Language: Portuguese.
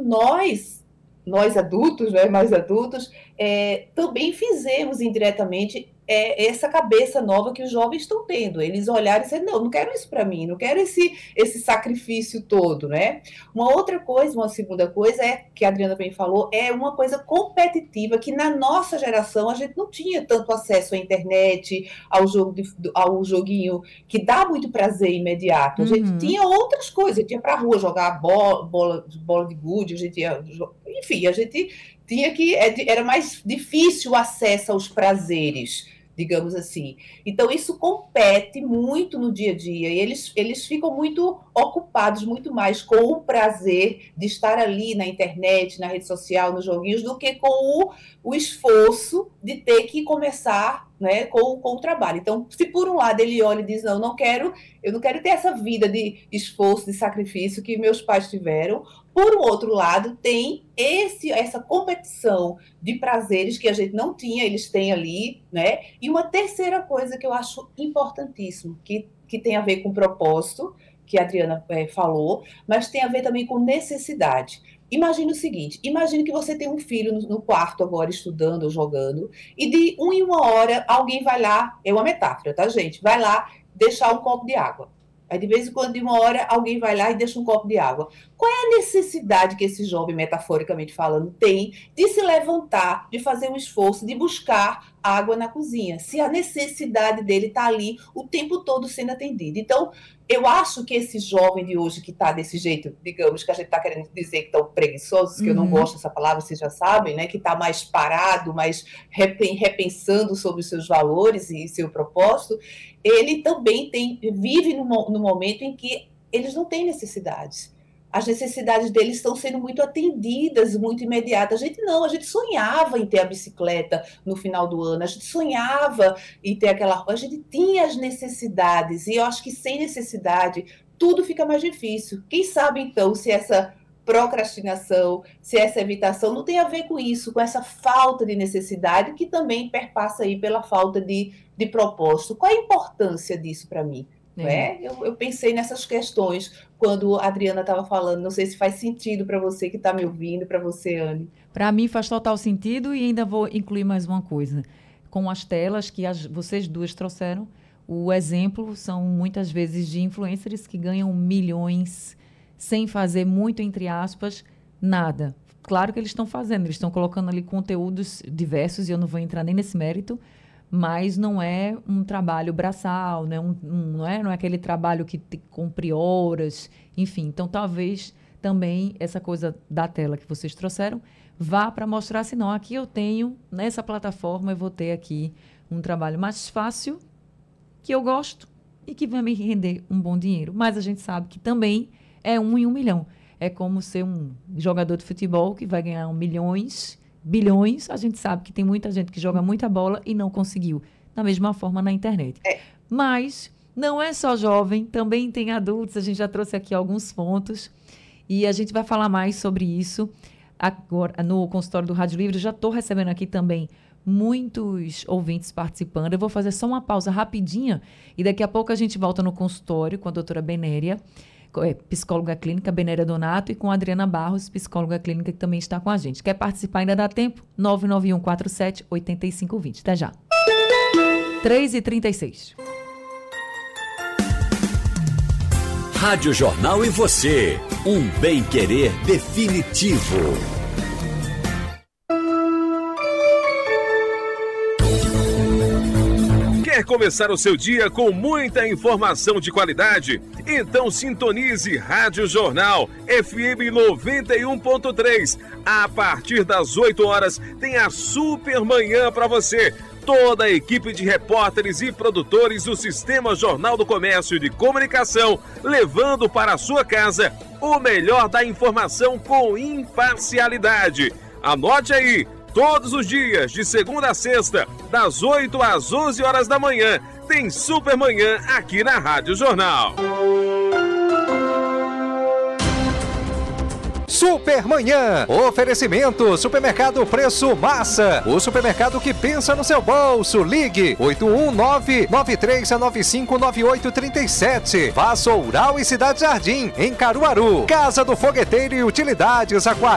nós adultos, né, mais adultos, também fizemos indiretamente essa cabeça nova que os jovens estão tendo. Eles olharam e disseram, não quero isso para mim, não quero esse sacrifício todo, né? Uma segunda coisa que a Adriana bem falou, é uma coisa competitiva que na nossa geração a gente não tinha tanto acesso à internet, ao joguinho que dá muito prazer imediato. A gente tinha outras coisas, a gente ia para a rua jogar bola de gude, enfim, a gente tinha era mais difícil o acesso aos prazeres, digamos assim. Então, isso compete muito no dia a dia, e eles ficam muito ocupados, muito mais com o prazer de estar ali na internet, na rede social, nos joguinhos, do que com o esforço de ter que começar, né, com o trabalho. Então, se por um lado ele olha e diz, eu não quero ter essa vida de esforço, de sacrifício que meus pais tiveram, por um outro lado, tem essa competição de prazeres que a gente não tinha, eles têm ali, né? E uma terceira coisa que eu acho importantíssimo, que tem a ver com propósito, que a Adriana falou, mas tem a ver também com necessidade. Imagine o seguinte, imagine que você tem um filho no quarto agora, estudando ou jogando, e de 1 em 1 hora alguém vai lá, é uma metáfora, tá, gente? Vai lá deixar um copo de água. Aí, de vez em quando, de 1 hora, alguém vai lá e deixa um copo de água. Qual é a necessidade que esse jovem, metaforicamente falando, tem de se levantar, de fazer um esforço, de buscar água na cozinha, se a necessidade dele está ali o tempo todo sendo atendida? Então, eu acho que esse jovem de hoje que está desse jeito, digamos, que a gente está querendo dizer que estão preguiçosos, que eu não gosto dessa palavra, vocês já sabem, né? Que está mais parado, mais repensando sobre os seus valores e seu propósito, ele também vive no momento em que eles não têm necessidades. As necessidades deles estão sendo muito atendidas, muito imediatas. A gente sonhava em ter a bicicleta no final do ano, a gente sonhava em ter a gente tinha as necessidades, e eu acho que sem necessidade tudo fica mais difícil. Quem sabe, então, se essa procrastinação, se essa evitação não tem a ver com isso, com essa falta de necessidade, que também perpassa aí pela falta de propósito. Qual a importância disso para mim? Eu pensei nessas questões quando a Adriana estava falando. Não sei se faz sentido para você que está me ouvindo, para você, Anne. Para mim faz total sentido, e ainda vou incluir mais uma coisa. Com as telas que vocês duas trouxeram, o exemplo são muitas vezes de influencers que ganham milhões sem fazer muito, entre aspas, nada. Claro que eles estão fazendo, eles estão colocando ali conteúdos diversos, e eu não vou entrar nem nesse mérito, mas não é um trabalho braçal, né? Não é aquele trabalho que cumpre horas, enfim. Então, talvez também essa coisa da tela que vocês trouxeram vá para mostrar assim, não, aqui eu tenho, nessa plataforma eu vou ter aqui um trabalho mais fácil, que eu gosto e que vai me render um bom dinheiro. Mas a gente sabe que também é 1 em 1 milhão. É como ser um jogador de futebol que vai ganhar bilhões. A gente sabe que tem muita gente que joga muita bola e não conseguiu. Da mesma forma na internet. Mas não é só jovem, também tem adultos. A gente já trouxe aqui alguns pontos e a gente vai falar mais sobre isso agora no consultório do Rádio Livre. Já estou recebendo aqui também muitos ouvintes participando. Eu vou fazer só uma pausa rapidinha e daqui a pouco a gente volta no consultório com a doutora Benéria, psicóloga clínica, Benéria Donato, e com a Adriana Barros, psicóloga clínica, que também está com a gente. Quer participar? Ainda dá tempo? 99147-8520. Até já. 3h36. Rádio Jornal e você. Um bem-querer definitivo. Quer começar o seu dia com muita informação de qualidade? Então sintonize Rádio Jornal FM 91.3. A partir das 8 horas tem a Super Manhã para você. Toda a equipe de repórteres e produtores do Sistema Jornal do Comércio de Comunicação, levando para a sua casa o melhor da informação com imparcialidade. Anote aí. Todos os dias, de segunda a sexta, das 8 às 11 horas da manhã, tem Super Manhã aqui na Rádio Jornal. Supermanhã. Oferecimento Supermercado Preço Massa. O supermercado que pensa no seu bolso. Ligue 819-9395-9837. Vassoural e Cidade Jardim, em Caruaru. Casa do Fogueteiro e Utilidades Aquárias.